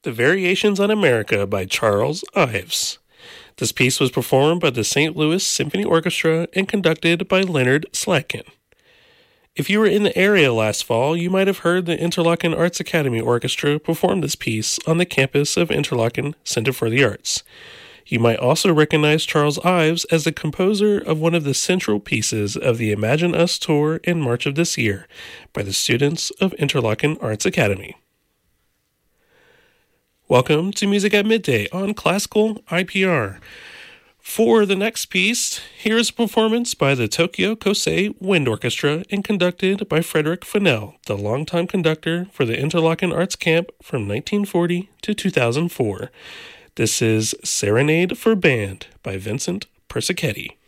The Variations on America by Charles Ives. This piece was performed by the St. Louis Symphony Orchestra and conducted by Leonard Slatkin. If you were in the area last fall, you might have heard the Interlochen Arts Academy Orchestra perform this piece on the campus of Interlochen Center for the Arts. You might also recognize Charles Ives as the composer of one of the central pieces of the Imagine Us tour in March of this year by the students of Interlochen Arts Academy. Welcome to Music at Midday on Classical IPR. For the next piece, here is a performance by the Tokyo Kosei Wind Orchestra and conducted by Frederick Fennell, the longtime conductor for the Interlochen Arts Camp from 1940 to 2004. This is Serenade for Band by Vincent Persichetti.